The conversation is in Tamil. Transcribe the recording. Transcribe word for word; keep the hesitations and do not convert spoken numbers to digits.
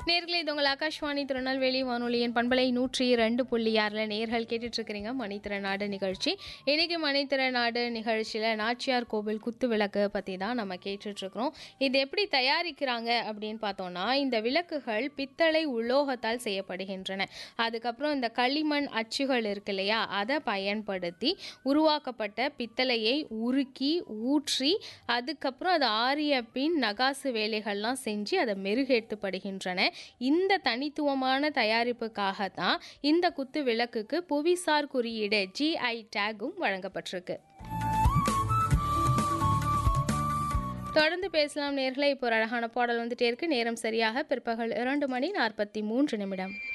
நேர்களே இது உங்கள் ஆகாஷ்வாணி திருநெல்வேலி வானொலியின் பண்பலை நூற்றி இரண்டு புள்ளி ஆறில் நேர்கள் கேட்டுட்டு இருக்கிறீங்க மணித்திறனாடு நிகழ்ச்சி. இன்னைக்கு மணித்திறனாடு நிகழ்ச்சியில் நாச்சியார் கோவில் குத்து விளக்கு பற்றி தான் நம்ம கேட்டுட்ருக்குறோம். இது எப்படி தயாரிக்கிறாங்க அப்படின்னு பார்த்தோன்னா, இந்த விளக்குகள் பித்தளை உலோகத்தால் செய்யப்படுகின்றன. அதுக்கப்புறம் இந்த களிமண் அச்சுகள் இருக்கு இல்லையா, அதை பயன்படுத்தி உருவாக்கப்பட்ட பித்தளையை உருக்கி ஊற்றி அதுக்கப்புறம் அது ஆரிய பின் நகாசு வேலைகள்லாம் செஞ்சு அதை மெருகேற்றப்படுகின்றன. இந்த தனித்துவமான தயாரிப்புக்காக தான் இந்த குத்து விளக்குக்கு புவிசார் குறியீடு ஜிஐ டேகும் வழங்கப்பட்டிருக்கு. தொடர்ந்து பேசலாம் நேர்களே. இப்போ ஒரு அழகான பாடல் வந்துட்டே இருக்கு. நேரம் சரியாக பிற்பகல் இரண்டு மணி நாற்பத்தி மூன்று நிமிடம்.